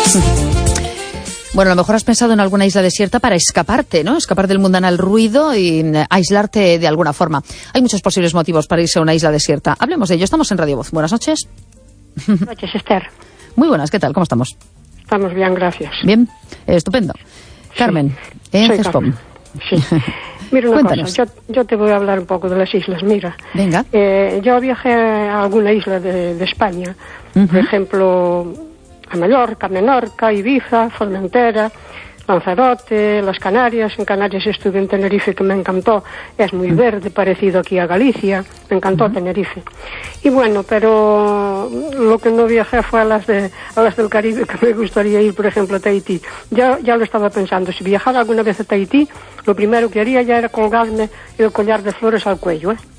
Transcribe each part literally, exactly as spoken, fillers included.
Bueno, a lo mejor has pensado en alguna isla desierta para escaparte, ¿no? Escapar del mundanal ruido y aislarte de alguna forma. Hay muchos posibles motivos para irse a una isla desierta. Hablemos de ello. Estamos en Radio Voz. Buenas noches. Buenas noches, Esther. Muy buenas. ¿Qué tal? ¿Cómo estamos? Estamos bien, gracias. Bien. Eh, estupendo. Carmen, sí. en Soy Cespom. Sí. Mira una Cuéntanos. cosa, yo, yo te voy a hablar un poco de las islas. Mira, Venga. Eh, yo viajé a alguna isla de, de España, Uh-huh. por ejemplo, a Mallorca, Menorca, Ibiza, Formentera, Lanzarote, las Canarias. En Canarias estuve en Tenerife, que me encantó, es muy verde, parecido aquí a Galicia, me encantó uh-huh. Tenerife. Y bueno, pero lo que no viajé fue a las de a las del Caribe, que me gustaría ir, por ejemplo, a Tahití. Ya, ya lo estaba pensando, si viajara alguna vez a Tahití, lo primero que haría ya era colgarme el collar de flores al cuello, ¿eh?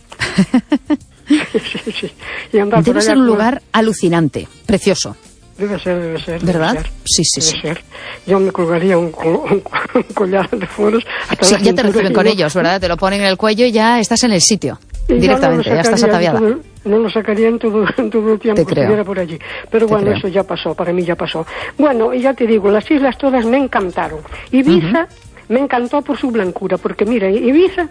sí, sí. Y andar Debe por ser allá un con- lugar alucinante, precioso. Debe ser, debe ser. ¿Verdad? Debe ser. Sí, sí, Debe sí. ser. Yo me colgaría un, col- un, un collar de flores hasta Sí, la ya te cintura reciben y con no- ellos, ¿verdad? Te lo ponen en el cuello y ya estás en el sitio. y Directamente, ya, no ya lo estás sacaría ataviada. en todo- no lo sacaría en todo, en todo el tiempo Te que creo. estuviera por allí. Pero Te bueno, creo. eso ya pasó, para mí ya pasó. Bueno, y ya te digo, las islas todas me encantaron. Ibiza me encantó por su blancura, porque mira, Ibiza,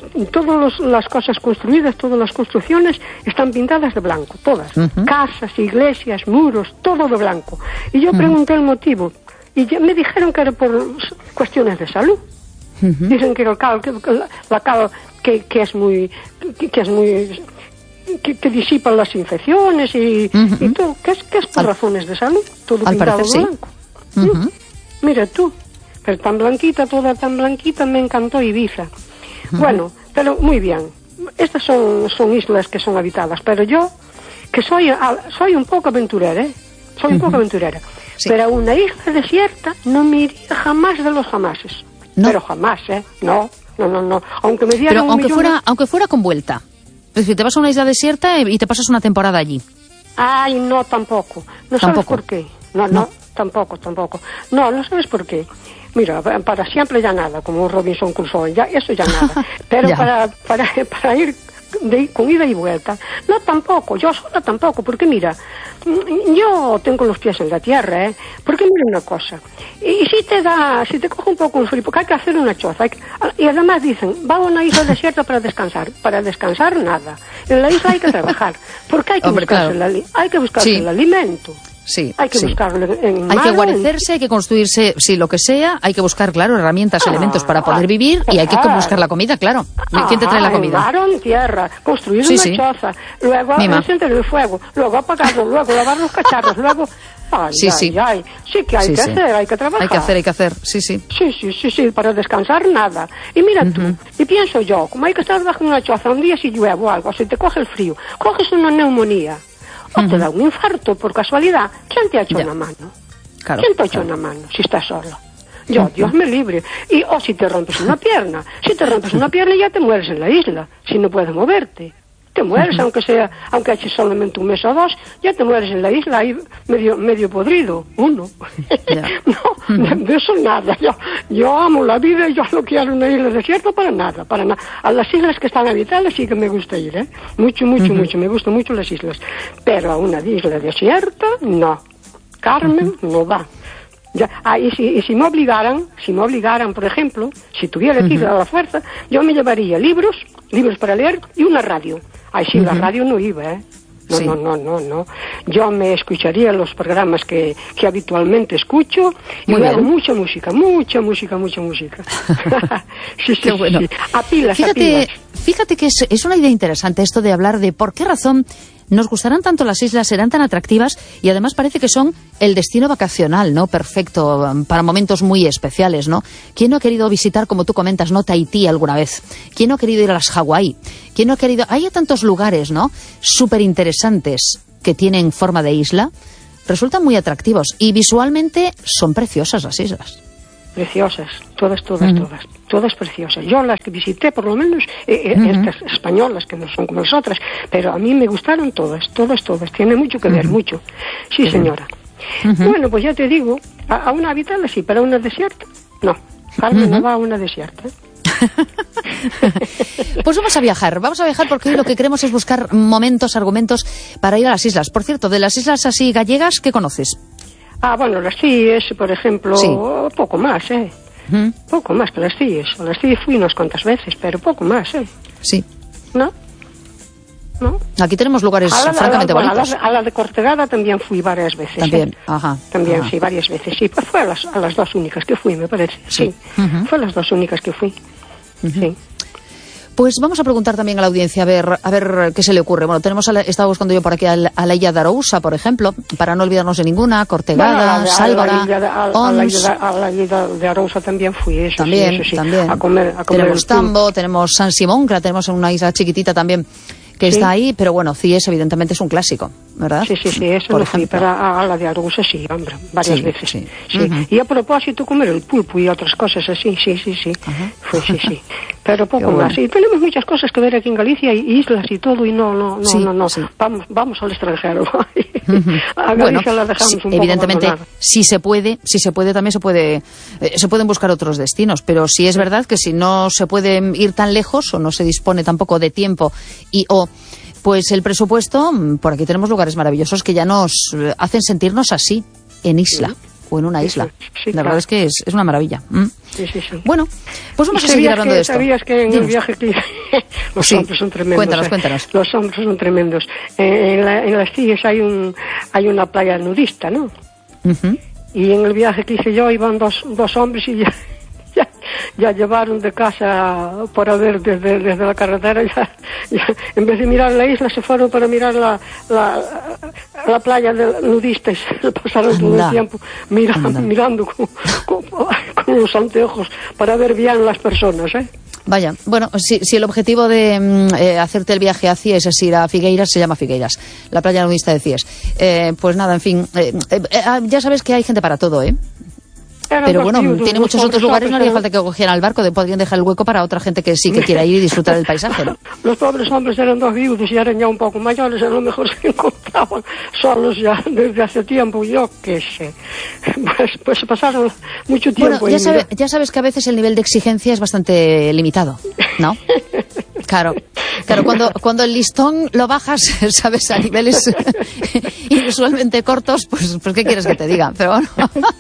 todas las cosas construidas, todas las construcciones están pintadas de blanco, todas. Ujú. Casas, iglesias, muros, todo de blanco. Y yo pregunté el motivo, y ya me dijeron que era por s- cuestiones de salud. Ujú. Dicen que el cal, que, que la, la cal que, que es muy, que, que es muy, que, que disipa las infecciones y, Ujú. y todo, que es, que es por Al- razones de salud, todo al pintado parecer de sí. blanco. Ujú. Mm. Mira tú, pero tan blanquita, toda tan blanquita, me encantó Ibiza. Bueno, pero muy bien, estas son, son islas que son habitadas, pero yo, que soy, a- soy un poco aventurera, ¿eh? Soy un poco aventurera, Sí. pero a una isla desierta no me iría jamás de los jamases. No. Pero jamás, ¿eh? No, no, no, no. Aunque me dieran Pero un aunque millón fuera, de- aunque fuera con vuelta. Es decir, te vas a una isla desierta y te pasas una temporada allí. Ay, no, tampoco. No sabes Tampoco. por qué. No, no, No. tampoco, tampoco. No, no sabes por qué. Mira, pa- para siempre ya nada, como Robinson Crusoe, ya, eso ya nada. Pero Ya. para, para, para ir de, con ida y vuelta, no tampoco, yo sola tampoco, porque mira, mm, yo tengo los pies en la tierra, ¿eh? Porque mira una cosa, y, y si te da, si te coge un poco el frío, porque hay que hacer una choza, hay que- y además dicen, va a una isla desierta para descansar, para descansar nada, en la isla hay que trabajar, porque hay que Hombre, buscarse, claro. el, ali- hay que buscarse Sí. el alimento. Sí, Hay que sí. buscarlo en, en Hay mar, que en- guarecerse, hay que construirse, sí, lo que sea, hay que buscar, claro, herramientas, Ah, elementos para poder vivir y hay que claro. buscar la comida, claro. ¿Quién te trae la Ajá, comida? En mar o en tierra, construir Sí, una sí. choza, luego Mima. encender el fuego, luego apagarlo, luego lavar los cacharros, luego... Ay, Sí, ay, sí. ay. Sí que hay Sí, que sí. hacer, hay que trabajar. Hay que hacer, hay que hacer, sí, sí. Sí, sí, sí, sí, para descansar nada. Y mira tú, y pienso yo, como hay que estar bajo una choza un día si llueve o algo, si te coge el frío, coges una neumonía, o te da un infarto por casualidad, ¿quién te ha hecho Ya. una mano? Claro. ¿Quién te ha hecho claro. una mano si estás solo? Yo, Dios me libre. Y o si te rompes una pierna. Si te rompes una pierna ya te mueres en la isla, si no puedes moverte. Te mueres, aunque sea, aunque eches solamente un mes o dos, ya te mueres en la isla, ahí medio, medio podrido, uno. Ya. No, de, de eso nada. Yo, yo amo la vida y yo no quiero una isla desierta para nada, para nada. A las islas que están habitadas sí que me gusta ir, ¿eh? Mucho, mucho, mucho, me gustan mucho las islas. Pero a una isla desierta, no. Carmen, no va. Ya, ah, y, si, y si me obligaran, si me obligaran, por ejemplo, si tuviera que ir a la fuerza, yo me llevaría libros, libros para leer y una radio. Ay, sí, la radio no iba, ¿eh? No, Sí. no, no, no, no. Yo me escucharía los programas que, que habitualmente escucho y Muy luego bien. mucha música, mucha música, mucha música. sí, sí, Qué sí, bueno. sí. A pilas, a Fíjate, pilas. fíjate que es, es una idea interesante esto de hablar de por qué razón nos gustarán tanto las islas, serán tan atractivas y además parece que son el destino vacacional, ¿no? Perfecto, um, para momentos muy especiales, ¿no? ¿Quién no ha querido visitar, como tú comentas, no Tahití alguna vez? ¿Quién no ha querido ir a las Hawái? ¿Quién no ha querido...? Hay tantos lugares, ¿no? Súper interesantes que tienen forma de isla, resultan muy atractivos y visualmente son preciosas las islas. Preciosas, todas, todas, Ujú. todas, todas preciosas. Yo las que visité, por lo menos, eh, eh, Ujú. estas españolas, que no son como las otras, pero a mí me gustaron todas, todas, todas. Tiene mucho que ver, mucho. Sí, señora. Bueno, pues ya te digo, a, a una habitada sí, pero a una desierta, no. Carmen no va a una desierta. Pues vamos a viajar, vamos a viajar porque hoy lo que queremos es buscar momentos, argumentos para ir a las islas. Por cierto, de las islas así gallegas, ¿qué conoces? Ah, bueno, las Cíes, por ejemplo, sí. poco más, ¿eh? Uh-huh. Poco más que las Cíes. A las Cíes fui unas cuantas veces, pero poco más, ¿eh? Sí. ¿No? ¿No? Aquí tenemos lugares a la, francamente a la, bonitos. A la, a la de Cortegada también fui varias veces. También, ¿eh? ajá. También, ajá. sí, varias veces. Sí, pues fue a las, a las dos únicas que fui, me parece. Sí, sí. Uh-huh. Fue a las dos únicas que fui. Uh-huh. Sí. Pues vamos a preguntar también a la audiencia a ver a ver qué se le ocurre. Bueno, tenemos a la, estaba buscando yo por aquí a la, a la Illa de Arousa, por ejemplo, para no olvidarnos de ninguna, Cortegada, bueno, Sálvora, Ons. A la Illa de Arousa también fui, eso también, sí, eso sí. También. A comer, a comer tenemos Tambo, tenemos San Simón, que la tenemos en una isla chiquitita también, que sí. está ahí, pero bueno, Cíes evidentemente es un clásico, ¿verdad? Sí, sí, sí, eso por no ejemplo. fui, pero a, a la de Arousa sí, hombre, varias sí, veces. Sí. sí. Uh-huh. Y a propósito, comer el pulpo y otras cosas así, sí, sí, sí. Uh-huh. Fue, sí, sí. Pero poco bueno. más. Y tenemos muchas cosas que ver aquí en Galicia, y islas y todo, y no, no, no, sí, no, no. Sí. Vamos, vamos al extranjero. Uh-huh. A Galicia bueno, la dejamos sí, un evidentemente, poco abandonada. si se puede, si se puede, también se puede, eh, se pueden buscar otros destinos, pero sí es verdad que si no se puede ir tan lejos, o no se dispone tampoco de tiempo, y o pues el presupuesto, por aquí tenemos lugares maravillosos que ya nos hacen sentirnos así, en isla, sí. o en una isla. Sí, sí, la claro. verdad es que es, es una maravilla. ¿Mm? Sí, sí, sí. Bueno, pues vamos a seguir hablando que, de esto. ¿Sabías que en Dinos. el viaje que los sí. hombres son tremendos? Cuéntanos, eh. cuéntanos. Los hombres son tremendos. Eh, en, la, en las Cíes hay, un, hay una playa nudista, ¿no? Uh-huh. Y en el viaje que hice yo iban dos, dos hombres y ya, ya, ya llevaron de casa para ver desde, desde la carretera, ya, ya, en vez de mirar la isla se fueron para mirar la, la, la playa de nudistas, pasaron todo Anda. el tiempo mirando, mirando con, con, con los anteojos para ver bien las personas, ¿eh? Vaya, bueno, si, si el objetivo de eh, hacerte el viaje a Cíes es ir a Figueiras, se llama Figueiras, la playa nudista de Cíes. Eh, pues nada, en fin, eh, eh, ya sabes que hay gente para todo, ¿eh? Eran Pero bueno, viudos, tiene muchos otros lugares, no haría falta que cogieran el barco, de, podrían dejar el hueco para otra gente que sí que quiera ir y disfrutar del paisaje, ¿no? Los pobres hombres eran dos viudos y eran ya un poco mayores, a lo mejor se encontraban solos ya desde hace tiempo, yo qué sé. Pues, pues pasaron mucho tiempo. Bueno, ya, ahí, sabe, ya sabes que a veces el nivel de exigencia es bastante limitado, ¿no? Claro, claro, cuando, cuando el listón lo bajas, sabes, a niveles inusualmente cortos, pues, pues ¿qué quieres que te diga? Pero bueno,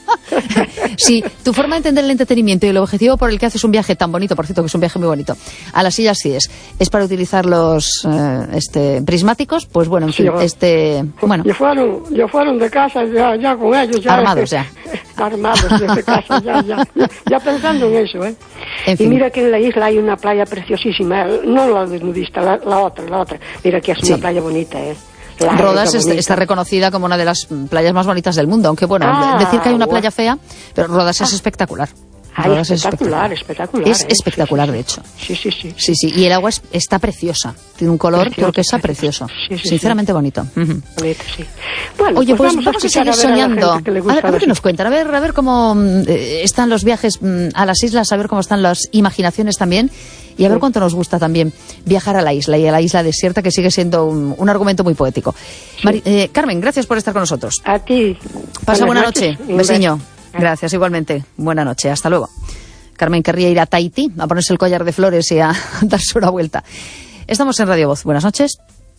si tu forma de entender el entretenimiento y el objetivo por el que haces un viaje tan bonito, por cierto que es un viaje muy bonito, a las Islas Cíes, es para utilizar los eh, este, prismáticos, pues bueno, en fin, sí, este, bueno. Ya fueron, ya fueron de casa ya, ya con ellos. Ya, armados ya. Armados desde casa, ya, ya, ya, ya pensando en eso, ¿eh? En fin. Y mira que en la isla hay una playa preciosísima, no la de nudista, la, la otra, la otra. Mira que es una sí. playa bonita, ¿eh? La Rodas está, está reconocida como una de las playas más bonitas del mundo, aunque bueno, ah, decir que hay una bueno. playa fea, pero Rodas ah. es espectacular. Ay, espectacular, es espectacular. Es ¿eh? espectacular, sí, sí, de hecho. Sí, sí, sí. Sí, sí. Y el agua es, está preciosa. Tiene un color precioso, turquesa precioso. Sí, sí, Sinceramente sí. bonito. Uh-huh. Bonito, sí. Bueno, Oye, pues, pues vamos a, a seguir soñando. A, a ver, a ver qué nos cuentan. A ver, a ver cómo eh, están los viajes mm, a las islas, a ver cómo están las imaginaciones también. Y a ver cuánto nos gusta también viajar a la isla y a la isla desierta, que sigue siendo un, un argumento muy poético. Sí. Mari, eh, Carmen, gracias por estar con nosotros. A ti. Pasa buena noche. Un besiño. Gracias, igualmente. Buena noche. Hasta luego. Carmen querría ir a Tahití a ponerse el collar de flores y a darse una vuelta. Estamos en Radio Voz. Buenas noches.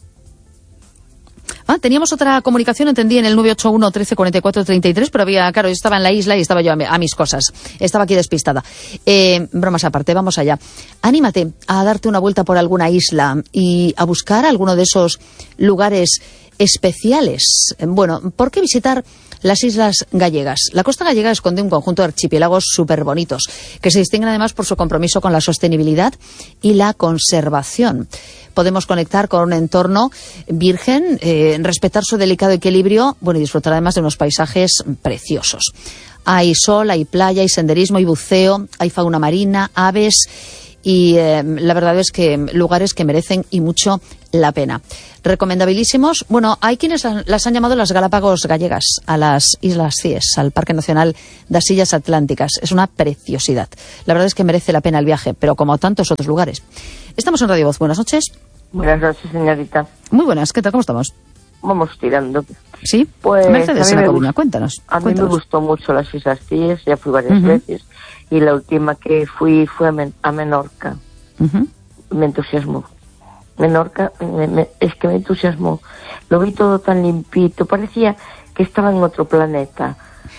Ah, teníamos otra comunicación, entendí, en el nueve ocho uno, trece, cuarenta y cuatro, treinta y tres, pero había, claro, yo estaba en la isla y estaba yo a, mi, a mis cosas. Estaba aquí despistada. Eh, bromas aparte, vamos allá. Anímate a darte una vuelta por alguna isla y a buscar alguno de esos lugares especiales. Bueno, ¿por qué visitar las Islas Gallegas? La costa gallega esconde un conjunto de archipiélagos súper bonitos, que se distinguen además por su compromiso con la sostenibilidad y la conservación. Podemos conectar con un entorno virgen, eh, respetar su delicado equilibrio, bueno, y disfrutar además de unos paisajes preciosos. Hay sol, hay playa, hay senderismo, hay buceo, hay fauna marina, aves, y eh, la verdad es que lugares que merecen y mucho la pena. Recomendabilísimos. Bueno, hay quienes las han llamado las Galápagos gallegas, a las Islas Cíes, al Parque Nacional das Illas Atlánticas. Es una preciosidad. La verdad es que merece la pena el viaje, pero como tantos otros lugares. Estamos en Radio Voz. Buenas noches. Buenas noches, señorita. Muy buenas. ¿Qué tal? ¿Cómo estamos? Vamos tirando. ¿Sí? Pues Mercedes, en La Coruña. Cuéntanos. A mí cuéntanos. me gustó mucho las Islas Cíes, ya fui varias uh-huh. veces, y la última que fui fue a, Men- a Menorca. Uh-huh. Me entusiasmó. Menorca, me, me, es que me entusiasmó. Lo vi todo tan limpito, parecía que estaba en otro planeta.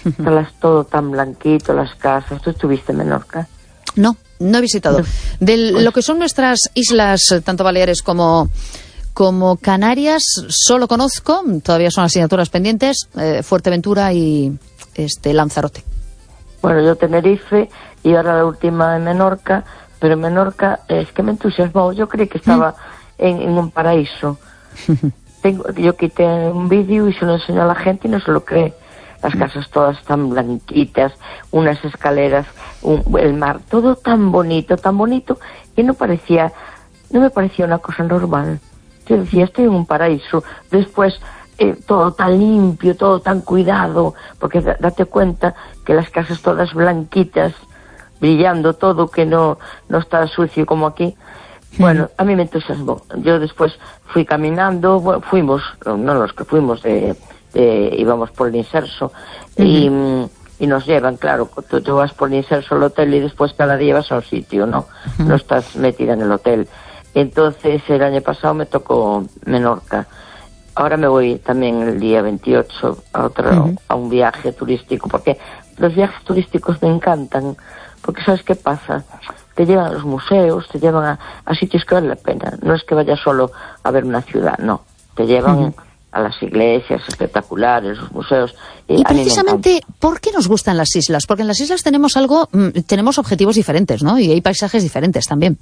Está las, todo tan blanquito, las casas. ¿Tú estuviste en Menorca? No, no he visitado. No. De Pues, lo que son nuestras islas, tanto Baleares como, como Canarias, solo conozco, todavía son asignaturas pendientes, eh, Fuerteventura y este Lanzarote. Bueno, yo Tenerife y ahora la última en Menorca, pero en Menorca es que me entusiasmó. Yo creí que estaba mm. en, en un paraíso. Tengo, yo quité un vídeo y se lo enseño a la gente y no se lo cree. Las casas todas tan blanquitas, unas escaleras, un, el mar, todo tan bonito, tan bonito, que no parecía, no me parecía una cosa normal. Yo decía, estoy en un paraíso. Después, eh, todo tan limpio, todo tan cuidado, porque d- date cuenta que las casas todas blanquitas, brillando todo, que no, no está sucio como aquí. Bueno, a mí me entusiasmó. Yo después fui caminando, bueno, fuimos, no los que fuimos, de, de, íbamos por el Inserso, uh-huh. y, y nos llevan, claro, tú, tú vas por el Inserso al hotel y después cada día vas a un sitio, ¿no? Uh-huh. No estás metida en el hotel. Entonces el año pasado me tocó Menorca. Ahora me voy también el día veintiocho a otro, uh-huh. a un viaje turístico, porque los viajes turísticos me encantan, porque ¿sabes qué pasa? Te llevan a los museos, te llevan a, a sitios que valen la pena. No es que vayas solo a ver una ciudad, no. Te llevan uh-huh. a las iglesias espectaculares, los museos. Y, y precisamente, ¿por qué nos gustan las islas? Porque en las islas tenemos algo, mmm, tenemos objetivos diferentes, ¿no? Y hay paisajes diferentes también.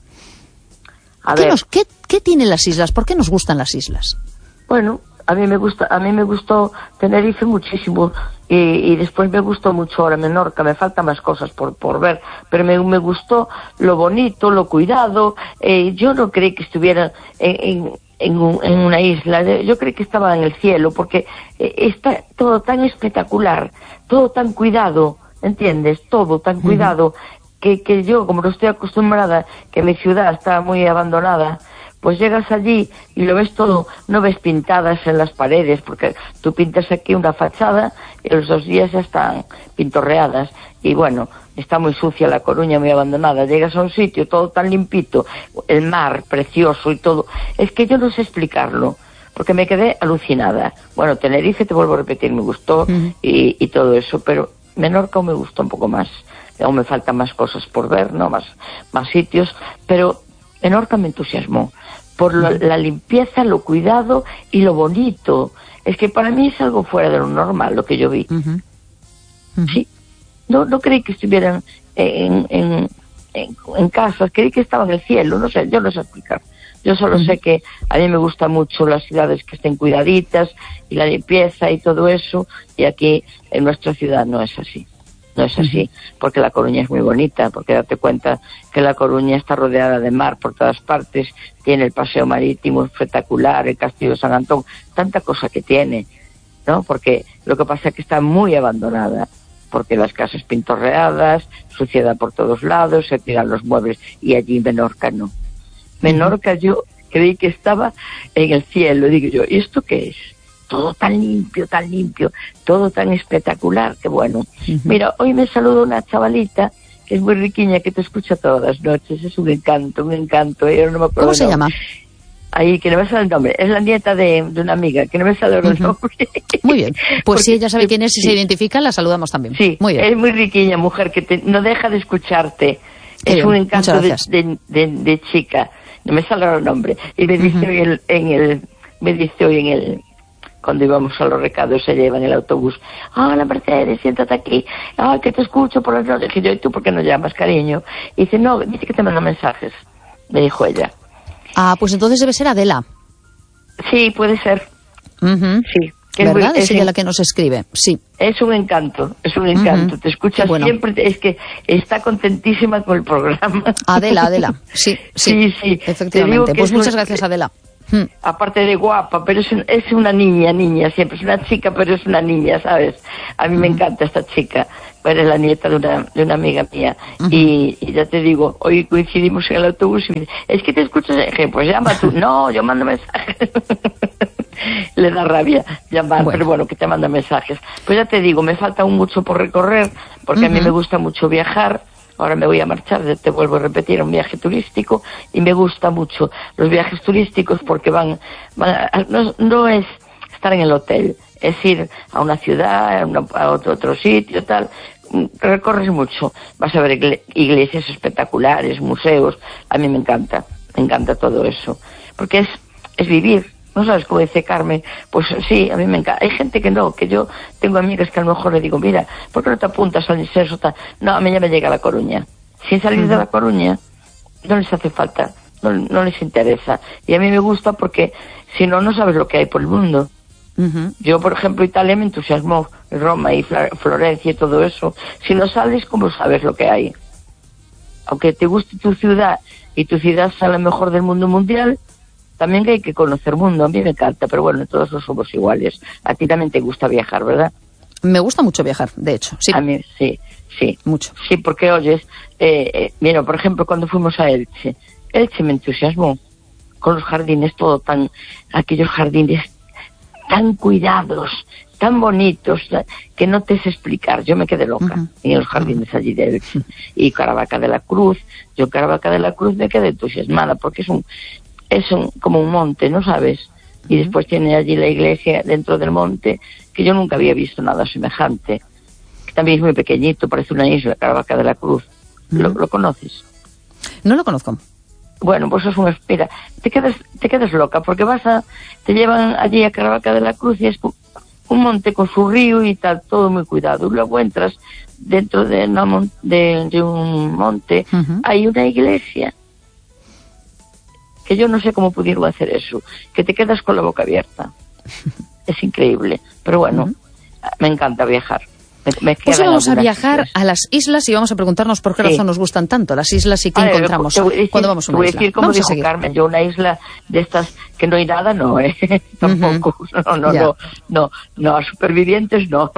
A ¿Qué, ver. nos, qué, ¿Qué tienen las islas? ¿Por qué nos gustan las islas? Bueno, a mí me gusta, a mí me gustó Tenerife muchísimo y, y después me gustó mucho ahora Menorca. Me faltan más cosas por por ver, pero me, me gustó lo bonito, lo cuidado. Eh, yo no creí que estuviera en, en, en, un, en una isla. Yo creí que estaba en el cielo porque eh, está todo tan espectacular, todo tan cuidado, ¿entiendes? Todo tan cuidado uh-huh. que que yo, como no estoy acostumbrada, que mi ciudad está muy abandonada. Pues llegas allí y lo ves todo, no ves pintadas en las paredes, porque tú pintas aquí una fachada y los dos días ya están pintorreadas. Y bueno, está muy sucia La Coruña, muy abandonada. Llegas a un sitio todo tan limpito, el mar precioso y todo. Es que yo no sé explicarlo, porque me quedé alucinada. Bueno, Tenerife, te vuelvo a repetir, me gustó uh-huh. y, y todo eso, pero Menorca me gustó un poco más. Aún me faltan más cosas por ver, ¿no? Más, más sitios, pero Menorca me entusiasmó por lo, la limpieza, lo cuidado y lo bonito. Es que para mí es algo fuera de lo normal lo que yo vi. Uh-huh. Uh-huh. Sí, no no creí que estuvieran en, en, en, en casas, creí que estaban en el cielo, no sé, yo no sé explicar. Yo solo uh-huh. sé que a mí me gustan mucho las ciudades que estén cuidaditas y la limpieza y todo eso, y aquí en nuestra ciudad no es así. No es así, porque La Coruña es muy bonita, porque date cuenta que La Coruña está rodeada de mar por todas partes, tiene el paseo marítimo espectacular, el Castillo de San Antón, tanta cosa que tiene, ¿no? Porque lo que pasa es que está muy abandonada, porque las casas pintorreadas, suciedad por todos lados, se tiran los muebles, y allí en Menorca no. Menorca yo creí que estaba en el cielo, digo yo, ¿y esto qué es? Todo tan limpio, tan limpio, todo tan espectacular, que bueno. Uh-huh. Mira, hoy me saludó una chavalita que es muy riquiña, que te escucha todas las noches, es un encanto, un encanto. Yo no me acuerdo. ¿Cómo se llama? Ahí, que no me sale el nombre, es la nieta de, de una amiga, que no me sale el uh-huh. nombre. Muy bien, pues porque, si ella sabe quién es y sí. se identifica, la saludamos también. Sí, muy bien. Es muy riquiña, mujer, que te, no deja de escucharte. Qué es bien. Un encanto de, de, de, de chica, no me sale el nombre. Y me dice uh-huh. hoy en, en el, me dice hoy en el... cuando íbamos a los recados, se lleva en el autobús. Hola, Mercedes, siéntate aquí. Ay, que te escucho por las noches. Dije yo, ¿y tú por qué no llamas, cariño? Y dice, no, dice que te manda mensajes, me dijo ella. Ah, pues entonces debe ser Adela. Sí, puede ser. Uh-huh. Sí. Que ¿verdad? Es, muy, es, es ella la que nos escribe, sí. Es un encanto, es un encanto. Uh-huh. Te escuchas bueno. siempre, es que está contentísima con el programa. Adela, Adela, sí, sí, sí, sí. Efectivamente. Pues muchas un... gracias, Adela. Hmm. Aparte de guapa, pero es, un, es una niña, niña, siempre es una chica, pero es una niña, ¿sabes? A mí uh-huh. me encanta esta chica, pero es la nieta de una, de una amiga mía. Uh-huh. y, y ya te digo, hoy coincidimos en el autobús y me dice, es que te escuchas, dije, pues llama tú. No, yo mando mensajes. Le da rabia llamar, bueno. pero bueno, que te manda mensajes. Pues ya te digo, me falta aún mucho por recorrer, porque uh-huh. a mí me gusta mucho viajar. Ahora me voy a marchar, te vuelvo a repetir, un viaje turístico, y me gusta mucho los viajes turísticos porque van, van a, no, no es estar en el hotel, es ir a una ciudad, a, una, a otro, otro sitio, tal. Recorres mucho, vas a ver iglesias espectaculares, museos. A mí me encanta, me encanta todo eso, porque es, es vivir. ¿No sabes cómo dice Carmen? Pues sí, a mí me encanta. Hay gente que no, que yo tengo amigas que a lo mejor le digo, mira, ¿por qué no te apuntas al incenso tal? No, a mí ya me llega a La Coruña. Sin salir de La Coruña, no les hace falta, no, no les interesa. Y a mí me gusta porque, si no, no sabes lo que hay por el mundo. Uh-huh. Yo, por ejemplo, Italia me entusiasmó, Roma y Florencia y todo eso. Si no sales, ¿cómo sabes lo que hay? Aunque te guste tu ciudad y tu ciudad sea la mejor del mundo mundial, también que hay que conocer mundo. A mí me encanta, pero bueno, todos no somos iguales. A ti también te gusta viajar, ¿verdad? Me gusta mucho viajar, de hecho, sí. A mí, sí, sí. Mucho. Sí, porque, oyes, eh, eh, mira, por ejemplo, cuando fuimos a Elche, Elche me entusiasmó con los jardines, todo tan, aquellos jardines tan cuidados, tan bonitos, que no te sé explicar. Yo me quedé loca uh-huh. en los jardines allí de Elche. Y Caravaca de la Cruz, yo en Caravaca de la Cruz me quedé entusiasmada, porque es un... es un, como un monte, ¿no sabes? Y uh-huh. después tiene allí la iglesia dentro del monte, que yo nunca había visto nada semejante. Que también es muy pequeñito, parece una isla, Caravaca de la Cruz. Uh-huh. ¿Lo, ¿Lo conoces? No lo conozco. Bueno, pues es una espera. Te quedas, te quedas loca, porque vas a, te llevan allí a Caravaca de la Cruz y es un monte con su río y tal, todo muy cuidado. Y luego entras dentro de, una, de, de un monte, uh-huh. hay una iglesia, que yo no sé cómo pudieron hacer eso, que te quedas con la boca abierta. Es increíble, pero bueno, uh-huh. me encanta viajar. Me, me pues vamos a viajar islas. a las islas y vamos a preguntarnos por qué sí. razón nos gustan tanto las islas y qué ver, encontramos te voy decir, cuando vamos a una te voy isla. Decir, como dijo Carmen, yo una isla de estas que no hay nada, no, ¿eh? Tampoco, uh-huh. no, no, no, no, no, a supervivientes no.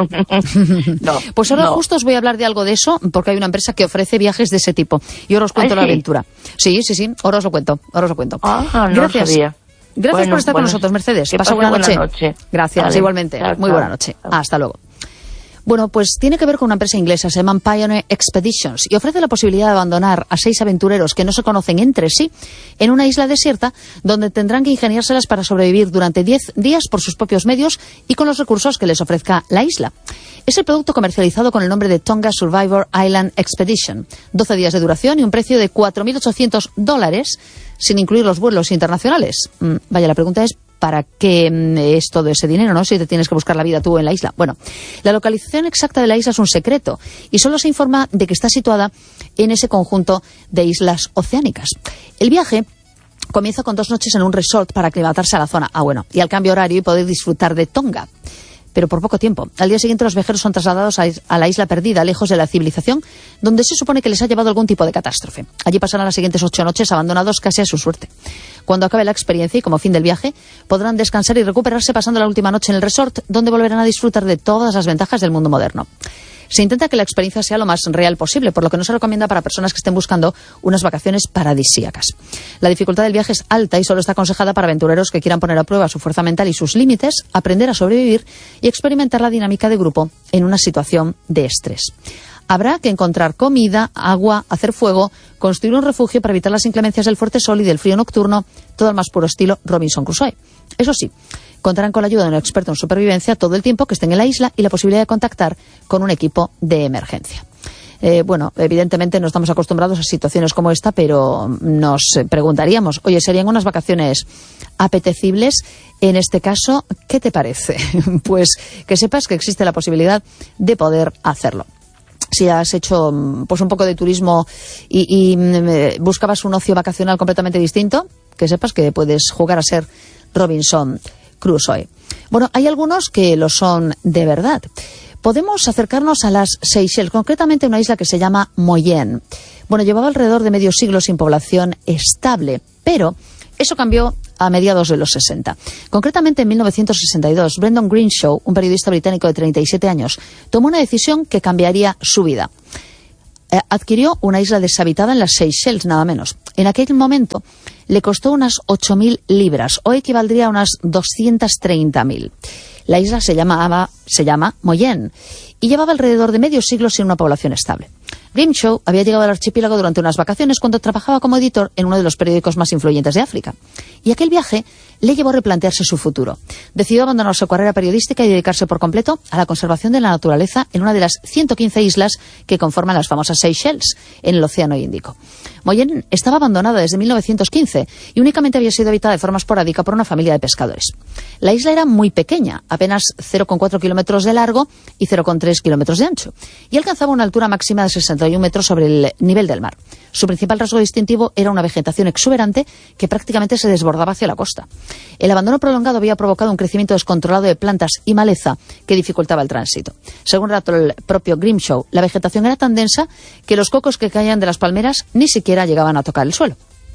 no pues ahora no. justo os voy a hablar de algo de eso, porque hay una empresa que ofrece viajes de ese tipo. Y ahora os cuento Ay, la sí. aventura. Sí, sí, sí, ahora os lo cuento, ahora os lo cuento. Ah, no Gracias. Sabía. Gracias bueno, por estar bueno, con nosotros, Mercedes. Pasa buena, buena noche. noche. Gracias, vale. igualmente. Chao, Muy chao. buena noche. Chao. Hasta luego. Bueno, pues tiene que ver con una empresa inglesa, se llaman Pioneer Expeditions, y ofrece la posibilidad de abandonar a seis aventureros que no se conocen entre sí en una isla desierta donde tendrán que ingeniárselas para sobrevivir durante diez días por sus propios medios y con los recursos que les ofrezca la isla. Es el producto comercializado con el nombre de Tonga Survivor Island Expedition. doce días de duración y un precio de cuatro mil ochocientos dólares, sin incluir los vuelos internacionales. Mm, vaya, la pregunta es, ¿para qué es todo ese dinero, no? Si te tienes que buscar la vida tú en la isla. Bueno, la localización exacta de la isla es un secreto y solo se informa de que está situada en ese conjunto de islas oceánicas. El viaje comienza con dos noches en un resort para aclimatarse a la zona. Ah, bueno, y al cambio horario y poder disfrutar de Tonga. Pero por poco tiempo. Al día siguiente los viajeros son trasladados a, a la isla perdida, lejos de la civilización, donde se supone que les ha llevado algún tipo de catástrofe. Allí pasarán las siguientes ocho noches abandonados casi a su suerte. Cuando acabe la experiencia y como fin del viaje, podrán descansar y recuperarse pasando la última noche en el resort, donde volverán a disfrutar de todas las ventajas del mundo moderno. Se intenta que la experiencia sea lo más real posible, por lo que no se recomienda para personas que estén buscando unas vacaciones paradisíacas. La dificultad del viaje es alta y solo está aconsejada para aventureros que quieran poner a prueba su fuerza mental y sus límites, aprender a sobrevivir y experimentar la dinámica de grupo en una situación de estrés. Habrá que encontrar comida, agua, hacer fuego, construir un refugio para evitar las inclemencias del fuerte sol y del frío nocturno, todo al más puro estilo Robinson Crusoe. Eso sí, contarán con la ayuda de un experto en supervivencia todo el tiempo que estén en la isla y la posibilidad de contactar con un equipo de emergencia. Eh, bueno, evidentemente no estamos acostumbrados a situaciones como esta, pero nos preguntaríamos, oye, ¿serían unas vacaciones apetecibles? En este caso, ¿qué te parece? Pues que sepas que existe la posibilidad de poder hacerlo. Si has hecho pues un poco de turismo y, y eh, buscabas un ocio vacacional completamente distinto, que sepas que puedes jugar a ser Robinson Crusoe. Bueno, hay algunos que lo son de verdad. Podemos acercarnos a las Seychelles, concretamente a una isla que se llama Moyen. Bueno, llevaba alrededor de medio siglo sin población estable, pero eso cambió a mediados de los sesenta. Concretamente en mil novecientos sesenta y dos, Brendan Greenshaw, un periodista británico de treinta y siete años, tomó una decisión que cambiaría su vida. Eh, adquirió una isla deshabitada en las Seychelles, nada menos. En aquel momento le costó unas ocho mil libras, o equivaldría a unas doscientas treinta mil. La isla se llamaba, se llama Moyen y llevaba alrededor de medio siglo sin una población estable. Greenshaw había llegado al archipiélago durante unas vacaciones cuando trabajaba como editor en uno de los periódicos más influyentes de África. Y aquel viaje le llevó a replantearse su futuro. Decidió abandonar su carrera periodística y dedicarse por completo a la conservación de la naturaleza en una de las ciento quince islas que conforman las famosas Seychelles, en el Océano Índico. Moyenne estaba abandonada desde mil novecientos quince y únicamente había sido habitada de forma esporádica por una familia de pescadores. La isla era muy pequeña, apenas cero coma cuatro kilómetros de largo y cero coma tres kilómetros de ancho, y alcanzaba una altura máxima de sesenta y un metros sobre el nivel del mar. Su principal rasgo distintivo era una vegetación exuberante que prácticamente se desbordaba hacia la costa. El abandono prolongado había provocado un crecimiento descontrolado de plantas y maleza que dificultaba el tránsito. Según relató el propio Grimshaw, la vegetación era tan densa que los cocos que caían de las palmeras ni siquiera llegaban a tocar el suelo.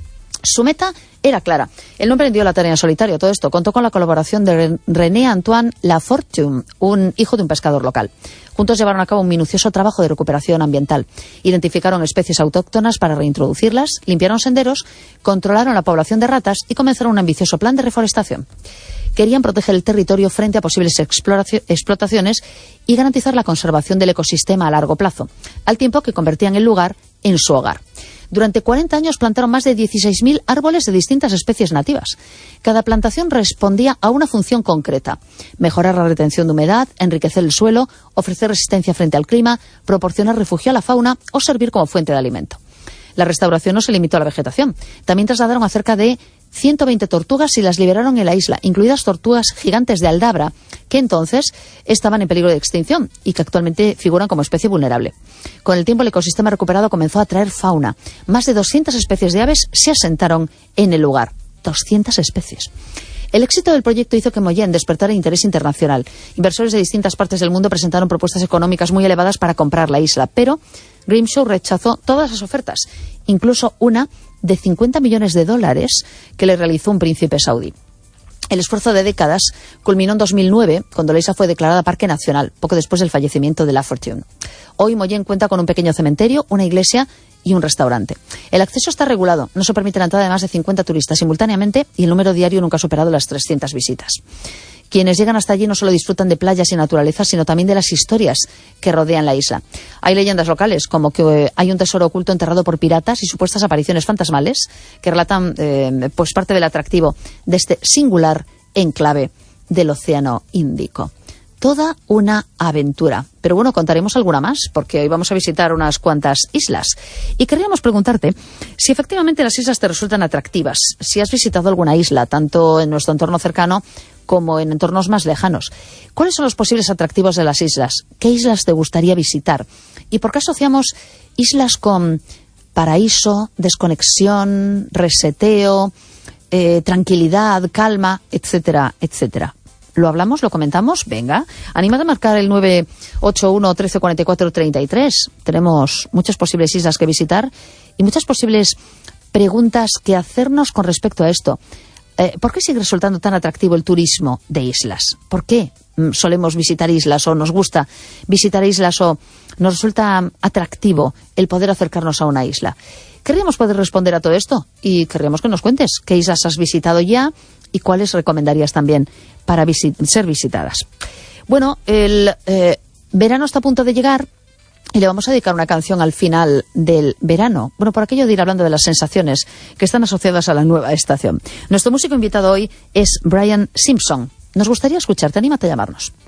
Su meta era clara. Él no emprendió la tarea en solitario. Todo esto contó con la colaboración de René Antoine Lafortune, un hijo de un pescador local. Juntos llevaron a cabo un minucioso trabajo de recuperación ambiental. Identificaron especies autóctonas para reintroducirlas, limpiaron senderos, controlaron la población de ratas y comenzaron un ambicioso plan de reforestación. Querían proteger el territorio frente a posibles explotaciones y garantizar la conservación del ecosistema a largo plazo, al tiempo que convertían el lugar en su hogar. Durante cuarenta años plantaron más de dieciséis mil árboles de distintas especies nativas. Cada plantación respondía a una función concreta: mejorar la retención de humedad, enriquecer el suelo, ofrecer resistencia frente al clima, proporcionar refugio a la fauna o servir como fuente de alimento. La restauración no se limitó a la vegetación. También trasladaron a cerca de ciento veinte tortugas y las liberaron en la isla, incluidas tortugas gigantes de Aldabra, que entonces estaban en peligro de extinción y que actualmente figuran como especie vulnerable. Con el tiempo, el ecosistema recuperado comenzó a atraer fauna. Más de doscientas especies de aves se asentaron en el lugar. doscientas especies. El éxito del proyecto hizo que Moyenne despertara interés internacional. Inversores de distintas partes del mundo presentaron propuestas económicas muy elevadas para comprar la isla, pero Grimshaw rechazó todas las ofertas, incluso una de cincuenta millones de dólares que le realizó un príncipe saudí. El esfuerzo de décadas culminó en dos mil nueve, cuando la isla fue declarada Parque Nacional, poco después del fallecimiento de Lafortune. Hoy Moyenne cuenta con un pequeño cementerio, una iglesia y un restaurante. El acceso está regulado, no se permite la entrada de más de cincuenta turistas simultáneamente y el número diario nunca ha superado las trescientas visitas. Quienes llegan hasta allí no solo disfrutan de playas y naturaleza, sino también de las historias que rodean la isla. Hay leyendas locales, como que hay un tesoro oculto enterrado por piratas y supuestas apariciones fantasmales que relatan eh, pues parte del atractivo de este singular enclave del Océano Índico. Toda una aventura. Pero bueno, contaremos alguna más, porque hoy vamos a visitar unas cuantas islas. Y queríamos preguntarte si efectivamente las islas te resultan atractivas, si has visitado alguna isla, tanto en nuestro entorno cercano como en entornos más lejanos. ¿Cuáles son los posibles atractivos de las islas? ¿Qué islas te gustaría visitar? ¿Y por qué asociamos islas con paraíso, desconexión, reseteo, eh, tranquilidad, calma, etcétera, etcétera? ¿Lo hablamos? ¿Lo comentamos? Venga, anímate a marcar el nueve ocho uno, trece cuarenta y cuatro, treinta y tres. Tenemos muchas posibles islas que visitar y muchas posibles preguntas que hacernos con respecto a esto. Eh, ¿Por qué sigue resultando tan atractivo el turismo de islas? ¿Por qué mm, solemos visitar islas o nos gusta visitar islas o nos resulta atractivo el poder acercarnos a una isla? Querríamos poder responder a todo esto y querríamos que nos cuentes qué islas has visitado ya y cuáles recomendarías también para visit- ser visitadas. Bueno, el eh, verano está a punto de llegar y le vamos a dedicar una canción al final del verano. Bueno, por aquello de ir hablando de las sensaciones que están asociadas a la nueva estación. Nuestro músico invitado hoy es Brian Simpson. Nos gustaría escucharte, anímate a llamarnos.